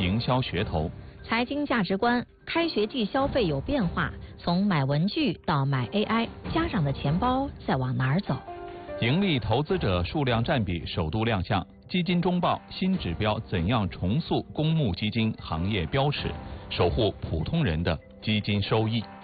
营销噱头。 财经价值观，开学季消费有变化，从买文具到买 AI， 家长的钱包在往哪儿走？ 盈利投资者数量占比首度亮相，基金中报新指标怎样重塑公募基金行业标尺，守护普通人的基金收益？